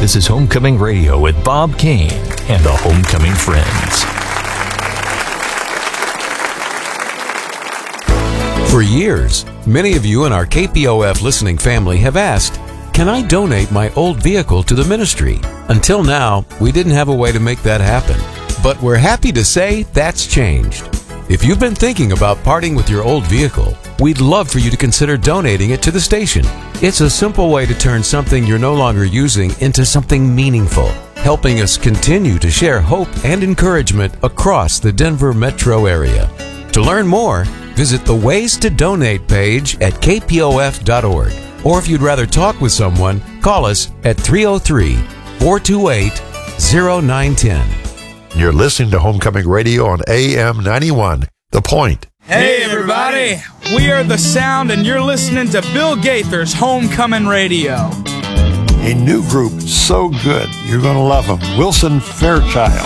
This is Homecoming Radio with Bob Kane and the Homecoming Friends. For years, many of you in our KPOF listening family have asked, can I donate my old vehicle to the ministry? Until now, we didn't have a way to make that happen. But we're happy to say that's changed. If you've been thinking about parting with your old vehicle, we'd love for you to consider donating it to the station. It's a simple way to turn something you're no longer using into something meaningful, helping us continue to share hope and encouragement across the Denver metro area. To learn more, visit the Ways to Donate page at kpof.org. Or if you'd rather talk with someone, call us at 303-428-0910. You're listening to Homecoming Radio on AM 91, The Point. Hey, everybody. We are The Sound, and you're listening to Bill Gaither's Homecoming Radio. A new group, so good. You're going to love them. Wilson Fairchild.